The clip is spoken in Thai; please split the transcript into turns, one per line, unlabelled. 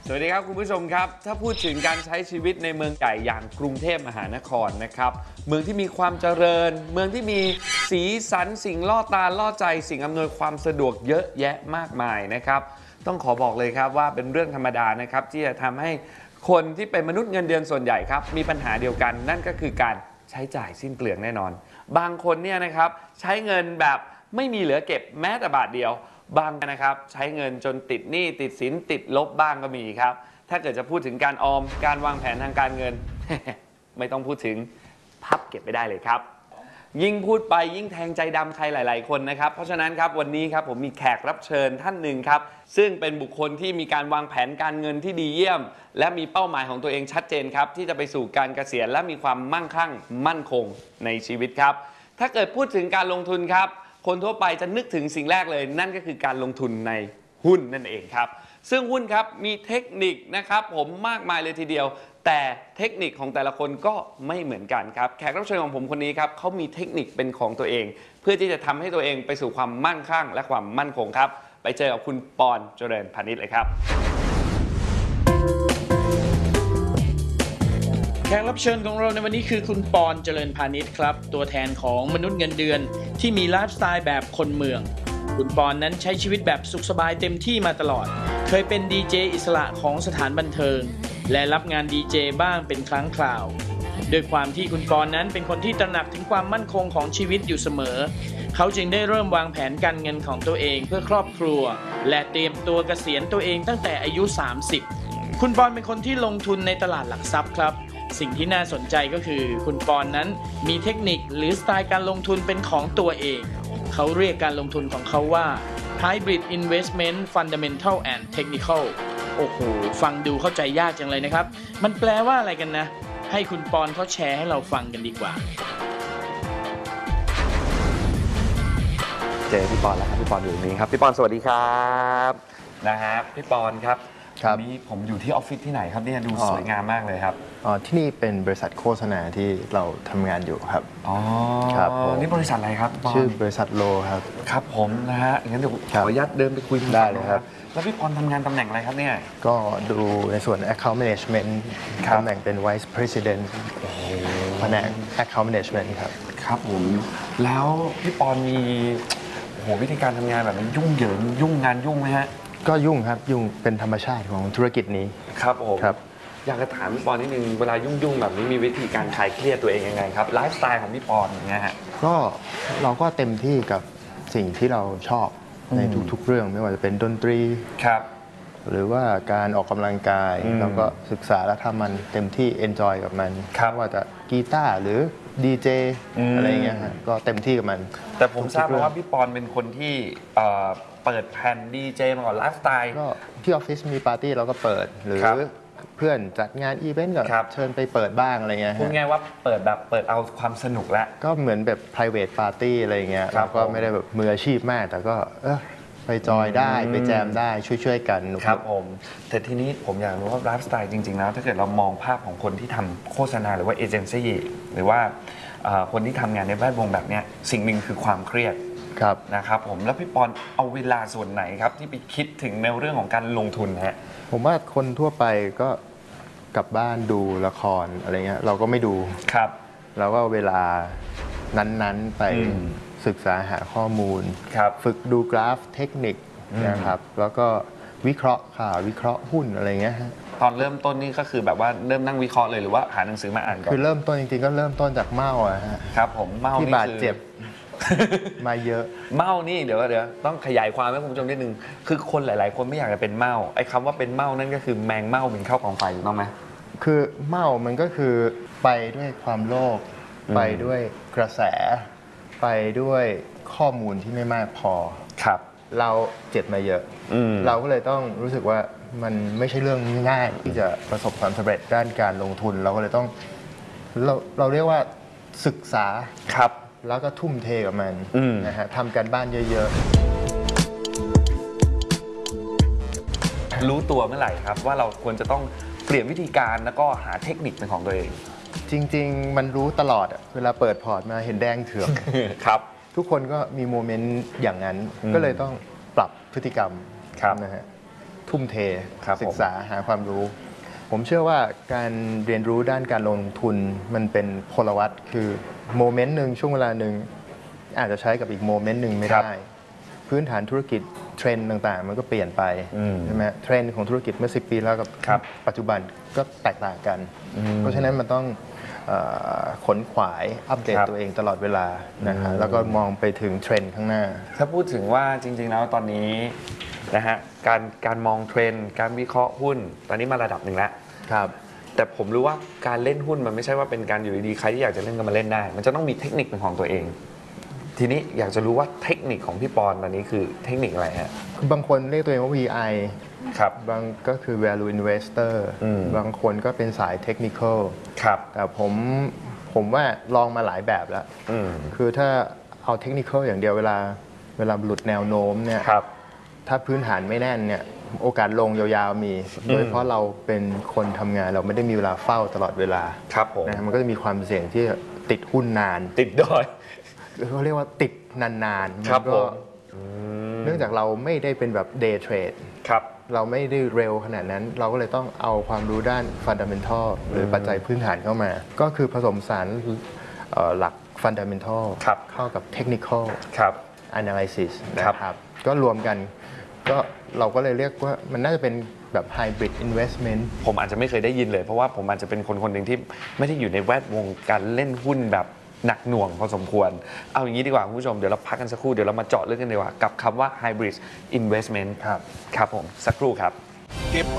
สวัสดีครับคุณผู้ชมครับถ้าพูดถึงการใช้ชีวิตในเมืองใหญ่อย่างกรุงเทพมหานครนะครับเมืองที่มีความเจริญเมืองที่มีสีสันสิ่งล่อตาล่อใจสิ่งอำนวยความสะดวกเยอะแยะมากมายนะครับต้องขอบอกเลยครับว่าเป็นเรื่องธรรมดานะครับที่จะทำให้คนที่เป็นมนุษย์เงินเดือนส่วนใหญ่ครับมีปัญหาเดียวกันนั่นก็คือการใช้จ่ายสิ้นเปลืองแน่นอนบางคนเนี่ยนะครับใช้เงินแบบไม่มีเหลือเก็บแม้แต่บาทเดียวบางนะครับใช้เงินจนติดหนี้ติดสินติดลบบ้างก็มีครับถ้าเกิดจะพูดถึงการออมการวางแผนทางการเงิน ไม่ต้องพูดถึงพับเก็บไปได้เลยครับยิ่งพูดไปยิ่งแทงใจดำใครหลายๆคนนะครับเพราะฉะนั้นครับวันนี้ครับผมมีแขกรับเชิญท่านหนึ่งครับซึ่งเป็นบุคคลที่มีการวางแผนการเงินที่ดีเยี่ยมและมีเป้าหมายของตัวเองชัดเจนครับที่จะไปสู่การเกษียณและมีความมั่งคั่งมั่นคงในชีวิตครับถ้าเกิดพูดถึงการลงทุนครับคนทั่วไปจะนึกถึงสิ่งแรกเลยนั่นก็คือการลงทุนในหุ้นนั่นเองครับซึ่งหุ้นครับมีเทคนิคนะครับผมมากมายเลยทีเดียวแต่เทคนิคของแต่ละคนก็ไม่เหมือนกันครับแขกรับเชิญของผมคนนี้ครับเขามีเทคนิคเป็นของตัวเองเพื่อที่จะทำให้ตัวเองไปสู่ความมั่งคั่งและความมั่นคงครับไปเจอกับคุณปอนเจริญพานิชเลยครับ
แขกรับเชิญของเราในวันนี้คือคุณปอนเจริญพานิชครับตัวแทนของมนุษย์เงินเดือนที่มีไลฟ์สไตล์แบบคนเมืองคุณปอนนั้นใช้ชีวิตแบบสุขสบายเต็มที่มาตลอดเคยเป็นดีเจอิสระของสถานบันเทิงและรับงานดีเจบ้างเป็นครั้งคราวด้วยความที่คุณปอนนั้นเป็นคนที่ตระหนักถึงความมั่นคงของชีวิตอยู่เสมอเขาจึงได้เริ่มวางแผนการเงินของตัวเองเพื่อครอบครัวและเตรียมตัวเกษียณตัวเองตั้งแต่อายุ30คุณปอนเป็นคนที่ลงทุนในตลาดหลักทรัพย์ครับสิ่งที่น่าสนใจก็คือคุณปอนนั้นมีเทคนิคหรือสไตล์การลงทุนเป็นของตัวเองเขาเรียกการลงทุนของเขาว่า Hybrid Investment Fundamental and Technical โอ้โหฟังดูเข้าใจยากจังเลยนะครับมันแปลว่าอะไรกันนะให้คุณปอนเขาแชร์ให้เราฟังกันดีกว่า
เจอพี่ปอนแล้วครับพี่ปอนอยู่ตรงนี้ครับพี่ปอนสวัสดีครับนะฮะพี่ปอนครับวันนี้ผมอยู่ที่ออฟฟิศที่ไหนครับเนี่ยดูสวยงามมากเลยครับ
ที่นี่เป็นบริษัทโฆษณาที่เราทำงานอยู่ครับ
อ๋อ
ครับ
นี่บริษัทอะไรครับ
ชื่อบริษัทโลครับ
ครับผมนะฮะงั้นเดี๋ยวขออนุญาตเดินไปคุย
ได้เลยครับ
แล้วพี่ปอนทำงานตำแหน่งอะไรครับเนี่ย
ก็ดูในส่วน Account Management ตำแหน่งเป็น Vice President แผนก Account Management ครับ
ครับผมแล้วพี่ปอนมีวิธีการทำงานแบบนี้ยุ่งเหยิงยุ่งงานยุ่งไหมฮะ
ก็ยุ่งครับยุ่งเป็นธรรมชาติของธุรกิจนี้
ครับผมอยากจะถามพี่ปอนนิดนึงเวลายุ่งแบบนี้มีวิธีการคลายเครียดตัวเองยังไงครับไลฟ์สไตล์ของพี่ปอนอย่างเงี้ยฮะ
ก็เราก็เต็มที่กับสิ่งที่เราชอบในทุกๆเรื่องไม่ว่าจะเป็นดนตรี
ครับ
หรือว่าการออกกำลังกายเราก็ศึกษาและทำมันเต็มที่เอนจอยกับมันไม่ว่าจะกีตาร์หรือดีเจอะไรเงี้ยก็เต็มที่กับมัน
แต่ผมทราบมาว่าพี่ปอนเป็นคนที่เปิดแผ่นดีเจมาก่อนไลฟ์สไตล์
ก็ที่ออฟฟิศมีปาร์ตี้เราก็เปิดหรือเพื่อนจัดงานอีเวนต์ก็เชิญไปเปิดบ้างอะไรเงี้ย
พูดง่ายว่าเปิดเอาความสนุกแล้ว
ก็เหมือนแบบ private party อะไรเงี้ยเราก็ไม่ได้แบบมืออาชีพมากแต่ก็ไปจอยได้ไปแจมได้ช่วยกัน
ครับผมแต่ทีนี้ผมอยากรู้ว่าไลฟ์สไตล์จริงๆแล้วถ้าเกิดเรามองภาพของคนที่ทำโฆษณาหรือว่าเอเจนซี่หรือว่าคนที่ทำงานในแวดวงแบบนี้สิ่งหนึ่งคือความเครียดนะครับผมแล้วพี่ปอนเอาเวลาส่วนไหนครับที่ไปคิดถึงในเรื่องของการลงทุนฮะ
ผมว่าคนทั่วไปก็กลับบ้านดูละครอะไรเงี้ยเราก็ไม่ดู
ครับ
เราก็เวลานั้นๆไปศึกษาหาข้อมูลฝึกดูกราฟเทคนิคนะครับแล้วก็วิเคราะห์ข่าววิเคราะห์หุ้นอะไรเงี้ยฮะ
ตอนเริ่มต้นนี่ก็คือแบบว่าเริ่มนั่งวิเคราะห์เลยหรือว่าหาหนังสือมาอ่านก่อน
คือเริ่มต้นจริงๆก็เริ่มต้นจากเมาอะฮะ
ครับผมเมา
ที่บาดเจ็บมาเยอะ
เมานี่เดี๋ยวต้องขยายความให้คุณผู้ชมนิดนึงคือคนหลายๆคนไม่อยากจะเป็นเมาไอ้คำว่าเป็นเมานั่นก็คือแมงเมาบินเข้ากองไฟถูกต้องไหม
คือเมามันก็คือไปด้วยความโลภไปด้วยกระแสไปด้วยข้อมูลที่ไม่มากพอ
ครับ
เราเจ็บมาเยอะเราก็เลยต้องรู้สึกว่ามันไม่ใช่เรื่องง่ายที่จะประสบความสำเร็จด้านการลงทุนเราก็เลยต้องเราเรียกว่าศึกษา
ครับ
แล้วก็ทุ่มเทกับมันนะฮะทำการบ้านเยอะ
ๆรู้ตัวเมื่อไหร่ครับว่าเราควรจะต้องเปลี่ยนวิธีการแล้วก็หาเทคนิคเป็นของตัวเอง
จริงๆมันรู้ตลอดเวลาเปิดพอร์ตมาเห็นแดงเถือก
ครับ
ทุกคนก็มีโมเมนต์อย่างนั้นก็เลยต้องปรับพฤติกรรมนะฮะทุ่มเท
ครับผม
ศึกษาหาความรู้ ผมเชื่อว่าการเรียนรู้ด้านการลงทุนมันเป็นพลวัตคือโมเมนต์หนึ่งช่วงเวลาหนึ่งอาจจะใช้กับอีกโมเมนต์หนึ่งไม่ได้ พื้นฐานธุรกิจเทรนด์ต่างๆ มันก็เปลี่ยนไปใช่ไหมเทรนด์ของธุรกิจเมื่อ10 ปีแล้วกับปัจจุบันก็แตกต่างกัน เพราะฉะนั้นมันต้องขนขวายอัปเดตตัวเองตลอดเวลานะฮะแล้วก็มองไปถึงเทรนด์ข้างหน้า
ถ้าพูดถึงว่าจริงๆแล้วตอนนี้นะฮะการมองเทรนด์การวิเคราะห์หุ้นตอนนี้มาระดับหนึ่งแล้ว
ครับ
แต่ผมรู้ว่าการเล่นหุ้นมันไม่ใช่ว่าเป็นการอยู่ดีๆใครที่อยากจะเล่นก็มาเล่นได้ มันจะต้องมีเทคนิคเป็นของตัวเอง ทีนี้อยากจะรู้ว่าเทคนิคของพี่ปอนตอนนี้คือเทคนิคอะไรฮะ
คือบางคนเรียกตัวเองว่า VI
ครับ
บางก็คือ value investor บางคนก็เป็นสาย technical
ครับ
แต่ผมว่าลองมาหลายแบบแล้ว คือถ้าเอา technical อย่างเดียวเวลาหลุดแนวโน้มเนี่ย
ครับ
ถ้าพื้นฐานไม่แน่นเนี่ยโอกาสลงยาวๆมี โดยเฉพราะเราเป็นคนทำงานเราไม่ได้มีเวลาเฝ้าตลอดเวลา
ครับผม
นะมันก็จะมีความเสี่ยงที่ติดหุ้นนาน
ติดดอย
เขาเรียกว่าติดนานๆ
ครับ
มันก็
ผม
เนื่องจากเราไม่ได้เป็นแบบ day trade
ครับ
เราไม่ได้เร็วขนาดนั้น เราก็เลยต้องเอาความรู้ด้าน fundamental หรือปัจจัยพื้นฐานเข้ามา ก็คือผสมสารหลัก fundamental
ครับ
เข้ากับ technical
ครับ
analysis นะครับ ก็รวมกันก็เราก็เลยเรียกว่ามันน่าจะเป็นแบบ hybrid investment
ผมอาจจะไม่เคยได้ยินเลยเพราะว่าผมอาจจะเป็นคนหนึ่งที่ไม่ได้อยู่ในแวดวงการเล่นหุ้นแบบหนักหน่วงพอสมควร เอาอย่างนี้ดีกว่าคุณผู้ชมเดี๋ยวเราพักกันสักครู่เดี๋ยวเรามาเจาะลึกกันดีกว่ากับคำว่า hybrid investment
ครับ
ครับผมสักครู่ครับ